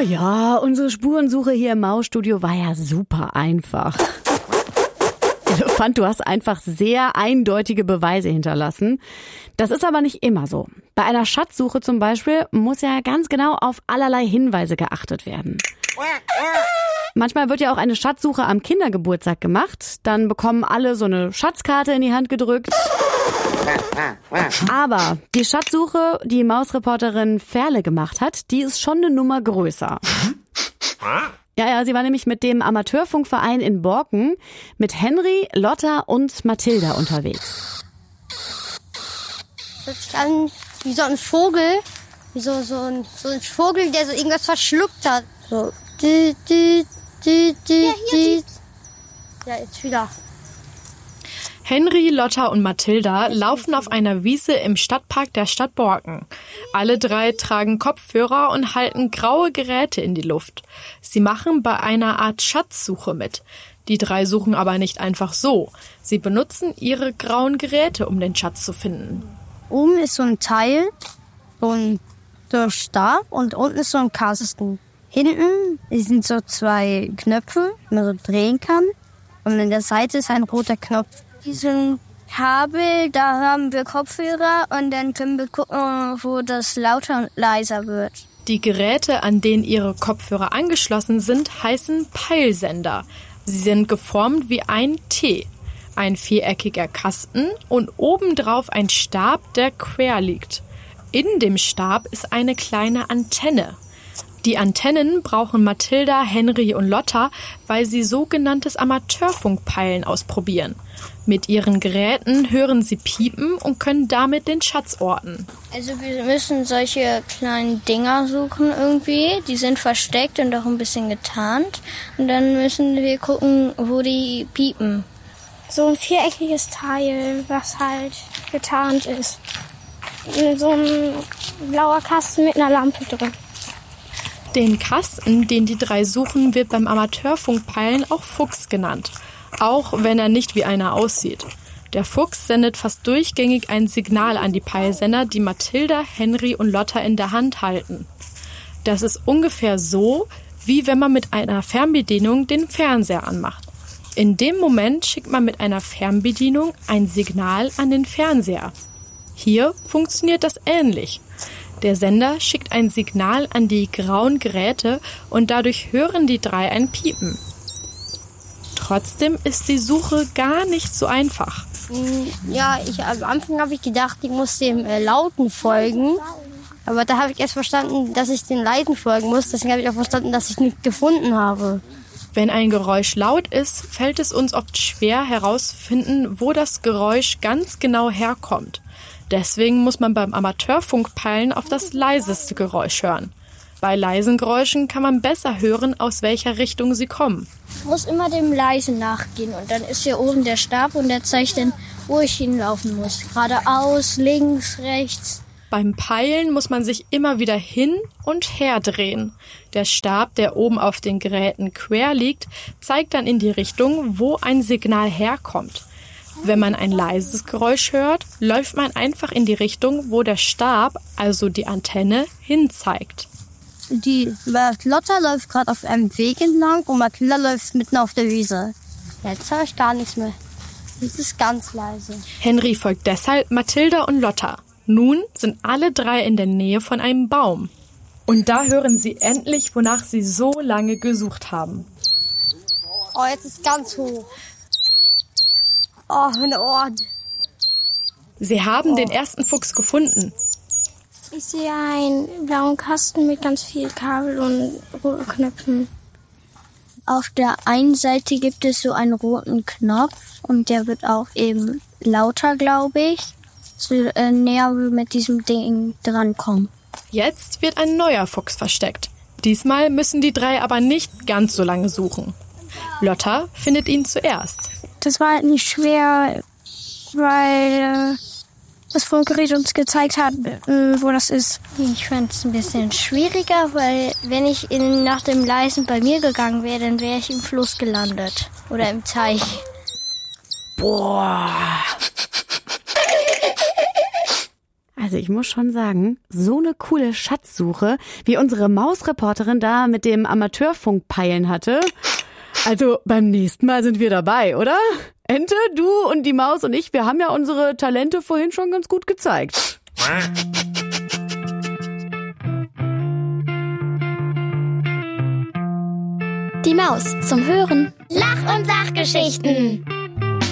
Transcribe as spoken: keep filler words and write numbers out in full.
ja, unsere Spurensuche hier im Mausstudio war ja super einfach. Elefant, du hast einfach sehr eindeutige Beweise hinterlassen. Das ist aber nicht immer so. Bei einer Schatzsuche zum Beispiel muss ja ganz genau auf allerlei Hinweise geachtet werden. Manchmal wird ja auch eine Schatzsuche am Kindergeburtstag gemacht. Dann bekommen alle so eine Schatzkarte in die Hand gedrückt. Aber die Schatzsuche, die Mausreporterin Ferle gemacht hat, die ist schon eine Nummer größer. Ja, ja, sie war nämlich mit dem Amateurfunkverein in Borken mit Henry, Lotta und Mathilda unterwegs. Das hört sich an wie so ein Vogel, wie so, so, ein, so ein Vogel, der so irgendwas verschluckt hat. So. Du, du, du, du, ja, hier du. Ja, jetzt wieder. Henry, Lotta und Mathilda laufen auf einer Wiese im Stadtpark der Stadt Borken. Alle drei tragen Kopfhörer und halten graue Geräte in die Luft. Sie machen bei einer Art Schatzsuche mit. Die drei suchen aber nicht einfach so. Sie benutzen ihre grauen Geräte, um den Schatz zu finden. Oben ist so ein Teil, so ein, so ein Stab und unten ist so ein Kasten. Hinten sind so zwei Knöpfe, die man so drehen kann. Und an der Seite ist ein roter Knopf. Diesen Kabel, da haben wir Kopfhörer und dann können wir gucken, wo das lauter und leiser wird. Die Geräte, an denen ihre Kopfhörer angeschlossen sind, heißen Peilsender. Sie sind geformt wie ein T. Ein viereckiger Kasten und obendrauf ein Stab, der quer liegt. In dem Stab ist eine kleine Antenne. Die Antennen brauchen Mathilda, Henry und Lotta, weil sie sogenanntes Amateurfunkpeilen ausprobieren. Mit ihren Geräten hören sie piepen und können damit den Schatz orten. Also wir müssen solche kleinen Dinger suchen irgendwie. Die sind versteckt und auch ein bisschen getarnt. Und dann müssen wir gucken, wo die piepen. So ein viereckiges Teil, was halt getarnt ist. So ein blauer Kasten mit einer Lampe drin. Den Kasten, den die drei suchen, wird beim Amateurfunkpeilen auch Fuchs genannt. Auch wenn er nicht wie einer aussieht. Der Fuchs sendet fast durchgängig ein Signal an die Peilsender, die Mathilda, Henry und Lotta in der Hand halten. Das ist ungefähr so, wie wenn man mit einer Fernbedienung den Fernseher anmacht. In dem Moment schickt man mit einer Fernbedienung ein Signal an den Fernseher. Hier funktioniert das ähnlich. Der Sender schickt ein Signal an die grauen Geräte und dadurch hören die drei ein Piepen. Trotzdem ist die Suche gar nicht so einfach. Ja, ich, am Anfang habe ich gedacht, ich muss dem äh, Lauten folgen. Aber da habe ich erst verstanden, dass ich den Leiten folgen muss. Deswegen habe ich auch verstanden, dass ich nichts gefunden habe. Wenn ein Geräusch laut ist, fällt es uns oft schwer herauszufinden, wo das Geräusch ganz genau herkommt. Deswegen muss man beim Amateurfunkpeilen auf das leiseste Geräusch hören. Bei leisen Geräuschen kann man besser hören, aus welcher Richtung sie kommen. Ich muss immer dem Leisen nachgehen und dann ist hier oben der Stab und der zeigt dann, wo ich hinlaufen muss. Geradeaus, links, rechts. Beim Peilen muss man sich immer wieder hin und her drehen. Der Stab, der oben auf den Geräten quer liegt, zeigt dann in die Richtung, wo ein Signal herkommt. Wenn man ein leises Geräusch hört, läuft man einfach in die Richtung, wo der Stab, also die Antenne, hinzeigt. Die Lotta läuft gerade auf einem Weg entlang und Mathilda läuft mitten auf der Wiese. Jetzt höre ich gar nichts mehr. Es ist ganz leise. Henry folgt deshalb Mathilda und Lotta. Nun sind alle drei in der Nähe von einem Baum. Und da hören sie endlich, wonach sie so lange gesucht haben. Oh, jetzt ist es ganz hoch. Oh, ein Ort. Sie haben oh. den ersten Fuchs gefunden. Ich sehe einen blauen Kasten mit ganz viel Kabel und roten Knöpfen. Auf der einen Seite gibt es so einen roten Knopf und der wird auch eben lauter, glaube ich, so äh, näher wir mit diesem Ding drankommen. Jetzt wird ein neuer Fuchs versteckt. Diesmal müssen die drei aber nicht ganz so lange suchen. Lotta findet ihn zuerst. Das war halt nicht schwer, weil äh, das Funkgerät uns gezeigt hat, äh, wo das ist. Ich fand es ein bisschen schwieriger, weil wenn ich in, nach dem Leisen bei mir gegangen wäre, dann wäre ich im Fluss gelandet oder im Teich. Boah. Also Also ich muss schon sagen, so eine coole Schatzsuche, wie unsere Mausreporterin da mit dem Amateurfunkpeilen hatte. Also beim nächsten Mal sind wir dabei, oder? Ente, du und die Maus und ich, wir haben ja unsere Talente vorhin schon ganz gut gezeigt. Die Maus zum Hören. Lach- und Sachgeschichten.